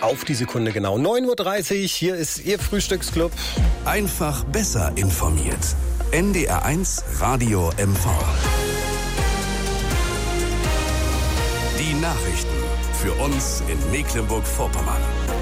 Auf die Sekunde genau. 9.30 Uhr, hier ist Ihr Frühstücksclub. Einfach besser informiert. NDR1 Radio MV. Die Nachrichten für uns in Mecklenburg-Vorpommern.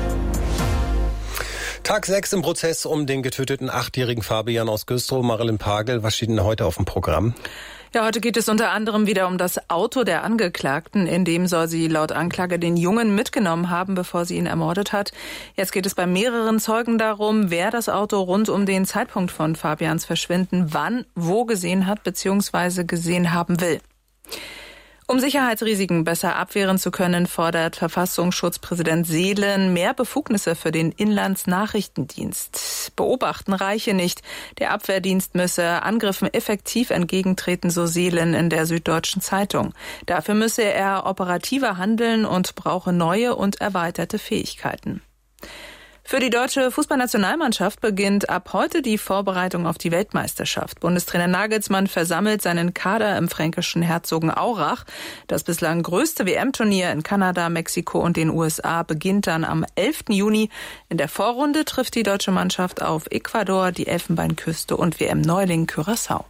Tag 6 im Prozess um den getöteten 8-jährigen Fabian aus Güstrow. Marilyn Pagel, was steht denn heute auf dem Programm? Ja, heute geht es unter anderem wieder um das Auto der Angeklagten. In dem soll sie laut Anklage den Jungen mitgenommen haben, bevor sie ihn ermordet hat. Jetzt geht es bei mehreren Zeugen darum, wer das Auto rund um den Zeitpunkt von Fabians Verschwinden wann, wo gesehen hat bzw. gesehen haben will. Um Sicherheitsrisiken besser abwehren zu können, fordert Verfassungsschutzpräsident Seelen mehr Befugnisse für den Inlandsnachrichtendienst. Beobachten reiche nicht. Der Abwehrdienst müsse Angriffen effektiv entgegentreten, so Seelen in der Süddeutschen Zeitung. Dafür müsse er operativer handeln und brauche neue und erweiterte Fähigkeiten. Für die deutsche Fußballnationalmannschaft beginnt ab heute die Vorbereitung auf die Weltmeisterschaft. Bundestrainer Nagelsmann versammelt seinen Kader im fränkischen Herzogenaurach. Das bislang größte WM-Turnier in Kanada, Mexiko und den USA beginnt dann am 11. Juni. In der Vorrunde trifft die deutsche Mannschaft auf Ecuador, die Elfenbeinküste und WM-Neuling Curaçao.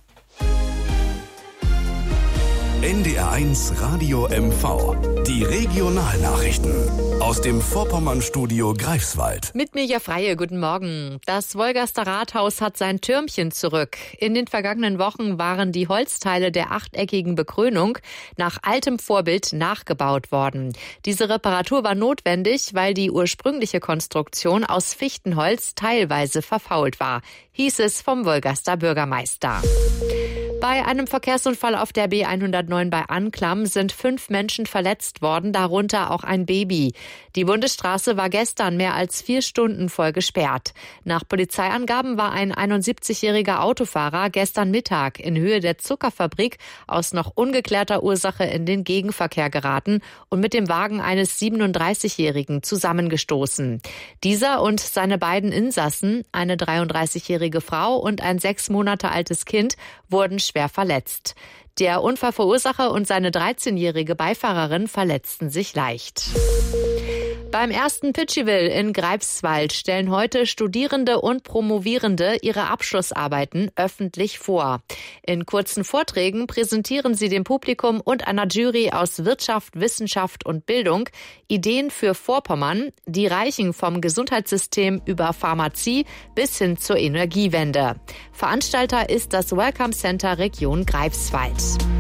NDR1 Radio MV. Die Regionalnachrichten aus dem Vorpommern-Studio Greifswald. Mit Mirja Freie, guten Morgen. Das Wolgaster Rathaus hat sein Türmchen zurück. In den vergangenen Wochen waren die Holzteile der achteckigen Bekrönung nach altem Vorbild nachgebaut worden. Diese Reparatur war notwendig, weil die ursprüngliche Konstruktion aus Fichtenholz teilweise verfault war, hieß es vom Wolgaster Bürgermeister. Bei einem Verkehrsunfall auf der B109 bei Anklam sind 5 Menschen verletzt worden, darunter auch ein Baby. Die Bundesstraße war gestern mehr als 4 Stunden voll gesperrt. Nach Polizeiangaben war ein 71-jähriger Autofahrer gestern Mittag in Höhe der Zuckerfabrik aus noch ungeklärter Ursache in den Gegenverkehr geraten und mit dem Wagen eines 37-jährigen zusammengestoßen. Dieser und seine beiden Insassen, eine 33-jährige Frau und ein 6 Monate altes Kind, wurden schwer verletzt. Der Unfallverursacher und seine 13-jährige Beifahrerin verletzten sich leicht. Beim ersten Pitchival in Greifswald stellen heute Studierende und Promovierende ihre Abschlussarbeiten öffentlich vor. In kurzen Vorträgen präsentieren sie dem Publikum und einer Jury aus Wirtschaft, Wissenschaft und Bildung Ideen für Vorpommern, die reichen vom Gesundheitssystem über Pharmazie bis hin zur Energiewende. Veranstalter ist das Welcome Center Region Greifswald.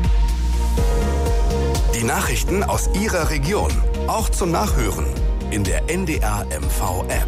Die Nachrichten aus Ihrer Region, auch zum Nachhören in der NDR MV App.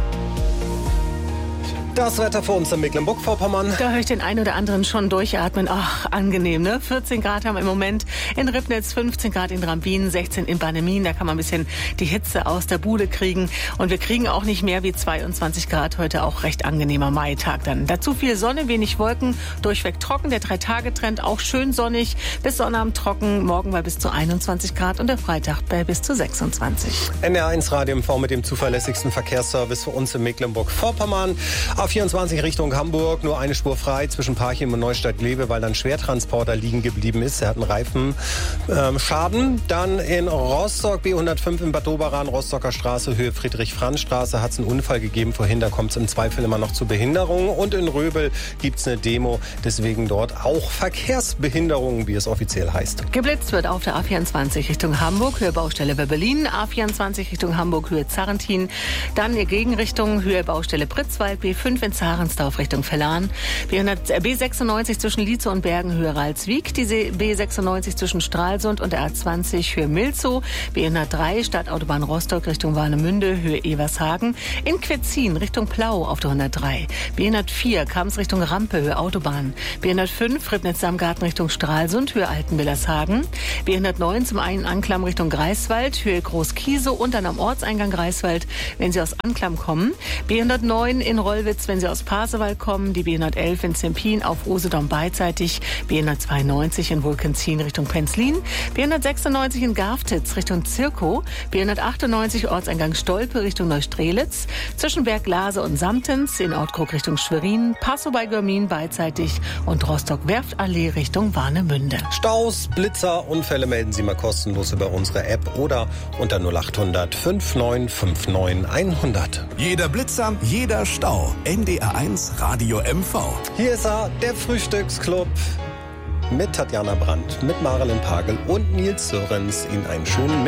Das Wetter für uns in Mecklenburg-Vorpommern. Da höre ich den einen oder anderen schon durchatmen. Ach, angenehm, ne? 14 Grad haben wir im Moment in Ribnitz, 15 Grad in Rambin, 16 in Bannemin. Da kann man ein bisschen die Hitze aus der Bude kriegen. Und wir kriegen auch nicht mehr wie 22 Grad. Heute auch recht angenehmer Maitag dann. Dazu viel Sonne, wenig Wolken, durchweg trocken. Der 3-Tage-Trend auch schön sonnig. Bis Sonnabend trocken, morgen bei bis zu 21 Grad und der Freitag bei bis zu 26. NDR1 Radio MV mit dem zuverlässigsten Verkehrsservice für uns in Mecklenburg-Vorpommern. A24 Richtung Hamburg, nur eine Spur frei zwischen Parchim und Neustadt-Glewe, weil dann Schwertransporter liegen geblieben ist. Er hat einen Reifenschaden. Dann in Rostock, B105 in Bad Doberan, Rostocker Straße, Höhe Friedrich-Franz-Straße, hat es einen Unfall gegeben vorhin. Da kommt es im Zweifel immer noch zu Behinderungen. Und in Röbel gibt es eine Demo, deswegen dort auch Verkehrsbehinderungen, wie es offiziell heißt. Geblitzt wird auf der A24 Richtung Hamburg, Höhe Baustelle bei Berlin, A24 Richtung Hamburg, Höhe Zarrentin. Dann in Gegenrichtung, Höhe Baustelle Pritzwald, B5 in Zahrensdorf Richtung Vellan, B96 zwischen Lietze und Bergen, Höhe Ralswiek, diese B96 zwischen Stralsund und der A20 Höhe Milzow, B103 Stadtautobahn Rostock Richtung Warnemünde, Höhe Evershagen, in Quetzin Richtung Plau auf der 103, B104 Kams Richtung Rampe, Höhe Autobahn, B105 Ribnitz-Samgarten Richtung Stralsund, Höhe Altenwillershagen, B109 zum einen Anklam Richtung Greifswald, Höhe Groß-Kiesow und dann am Ortseingang Greifswald, wenn Sie aus Anklam kommen, B109 in Rollwitz B106, wenn Sie aus Pasewalk kommen, die B111 in Zempin auf Usedom beidseitig, B192 in Wulkenzien Richtung Penzlin, B196 in Garftitz Richtung Zirkow, B198 Ortseingang Stolpe Richtung Neustrelitz, zwischen Berglase und Samtens in Ortkrug Richtung Schwerin, Passow bei Görmin beidseitig und Rostock-Werftallee Richtung Warnemünde. Staus, Blitzer, Unfälle melden Sie mal kostenlos über unsere App oder unter 0800 5959 100. Jeder Blitzer, jeder Stau. NDR1 Radio MV. Hier ist er, der Frühstücksclub mit Tatjana Brandt, mit Marilyn Pagel und Nils Sörens. Ihnen einen schönen Mittag.